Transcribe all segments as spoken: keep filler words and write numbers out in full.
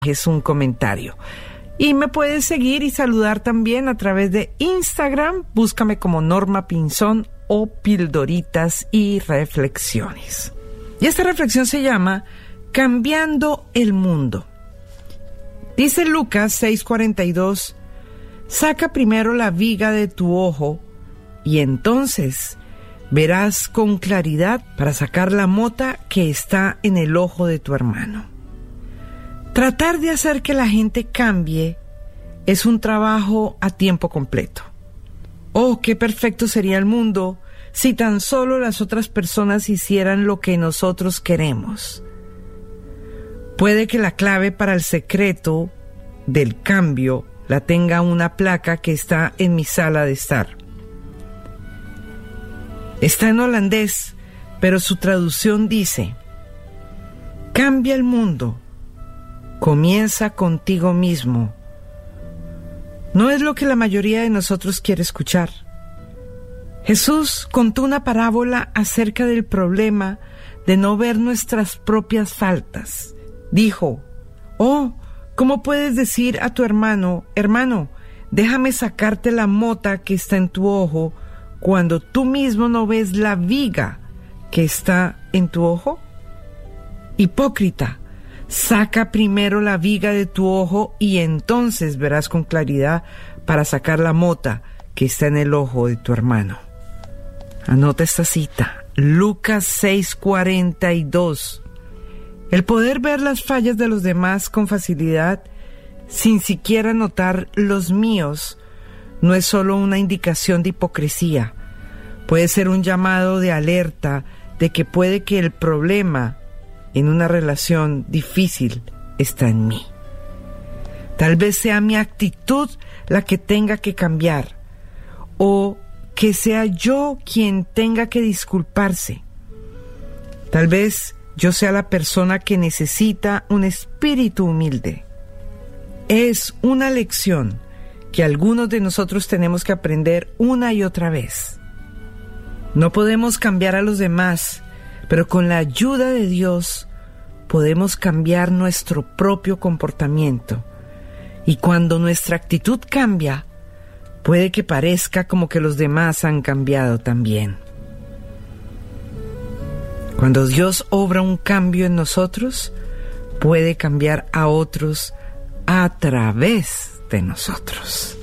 es un comentario. Y me puedes seguir y saludar también a través de Instagram. Búscame como Norma Pinzón o Pildoritas y Reflexiones. Y esta reflexión se llama Cambiando el Mundo. Dice Lucas seis cuarenta y dos, saca primero la viga de tu ojo y entonces verás con claridad para sacar la mota que está en el ojo de tu hermano. Tratar de hacer que la gente cambie es un trabajo a tiempo completo. Oh, qué perfecto sería el mundo si tan solo las otras personas hicieran lo que nosotros queremos. Puede que la clave para el secreto del cambio la tenga una placa que está en mi sala de estar. Está en holandés, pero su traducción dice: cambia el mundo. Comienza contigo mismo. No es lo que la mayoría de nosotros quiere escuchar. Jesús contó una parábola acerca del problema de no ver nuestras propias faltas. Dijo: oh, ¿cómo puedes decir a tu hermano, hermano, déjame sacarte la mota que está en tu ojo, cuando tú mismo no ves la viga que está en tu ojo? Hipócrita. Saca primero la viga de tu ojo y entonces verás con claridad para sacar la mota que está en el ojo de tu hermano. Anota esta cita, Lucas seis cuarenta y dos. El poder ver las fallas de los demás con facilidad, sin siquiera notar los míos, no es solo una indicación de hipocresía. Puede ser un llamado de alerta de que puede que el problema en una relación difícil está en mí. Tal vez sea mi actitud la que tenga que cambiar, o que sea yo quien tenga que disculparse. Tal vez yo sea la persona que necesita un espíritu humilde. Es una lección que algunos de nosotros tenemos que aprender una y otra vez. No podemos cambiar a los demás, pero con la ayuda de Dios podemos cambiar nuestro propio comportamiento. Y cuando nuestra actitud cambia, puede que parezca como que los demás han cambiado también. Cuando Dios obra un cambio en nosotros, puede cambiar a otros a través de nosotros.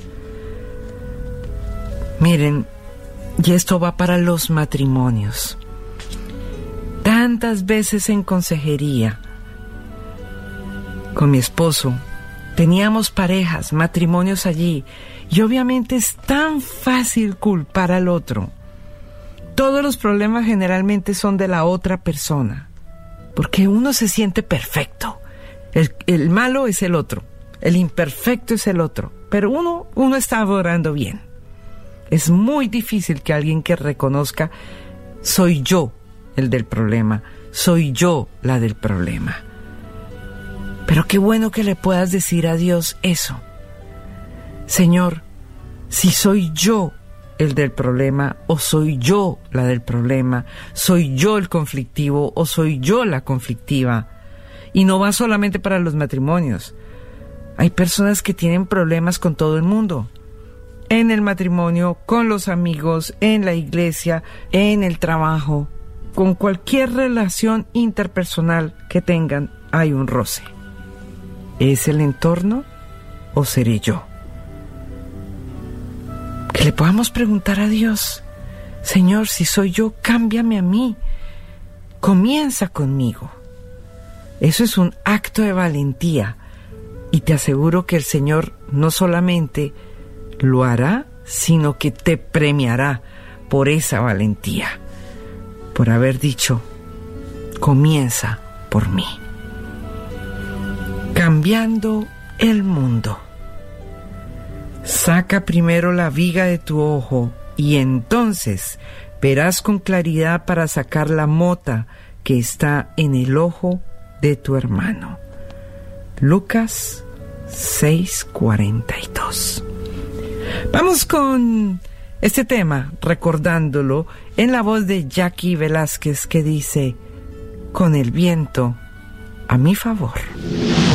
Miren, y esto va para los matrimonios. Tantas veces en consejería con mi esposo teníamos parejas, matrimonios allí, y obviamente es tan fácil culpar al otro. Todos los problemas generalmente son de la otra persona, porque uno se siente perfecto. El, el malo es el otro, el imperfecto es el otro, pero uno, uno está obrando bien. Es muy difícil que alguien que reconozca: soy yo el del problema, soy yo la del problema. Pero qué bueno que le puedas decir a Dios eso: Señor, si soy yo el del problema, o soy yo la del problema, soy yo el conflictivo, o soy yo la conflictiva. Y no va solamente para los matrimonios. Hay personas que tienen problemas con todo el mundo. En el matrimonio, con los amigos, en la iglesia, en el trabajo. Con cualquier relación interpersonal que tengan, hay un roce. ¿Es el entorno o seré yo? Que le podamos preguntar a Dios: Señor, si soy yo, cámbiame a mí. Comienza conmigo. Eso es un acto de valentía. Y te aseguro que el Señor no solamente lo hará, sino que te premiará por esa valentía. Por haber dicho: comienza por mí. Cambiando el mundo. Saca primero la viga de tu ojo y entonces verás con claridad para sacar la mota que está en el ojo de tu hermano. Lucas seis cuarenta y dos. Vamos con este tema, recordándolo en la voz de Jackie Velázquez, que dice: con el viento a mi favor.